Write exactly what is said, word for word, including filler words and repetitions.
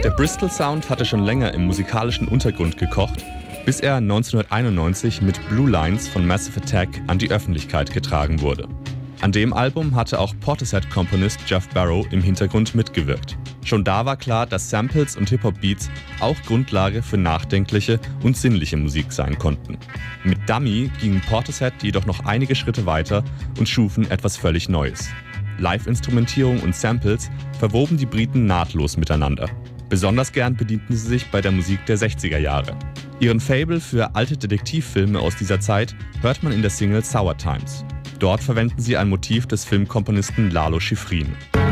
Der Bristol Sound hatte schon länger im musikalischen Untergrund gekocht, bis er neunzehnhunderteinundneunzig mit Blue Lines von Massive Attack an die Öffentlichkeit getragen wurde. An dem Album hatte auch Portishead-Komponist Geoff Barrow im Hintergrund mitgewirkt. Schon da war klar, dass Samples und Hip-Hop-Beats auch Grundlage für nachdenkliche und sinnliche Musik sein konnten. Mit Dummy gingen Portishead jedoch noch einige Schritte weiter und schufen etwas völlig Neues. Live-Instrumentierung und Samples verwoben die Briten nahtlos miteinander. Besonders gern bedienten sie sich bei der Musik der sechziger Jahre. Ihren Faible für alte Detektivfilme aus dieser Zeit hört man in der Single Sour Times. Dort verwenden sie ein Motiv des Filmkomponisten Lalo Schifrin.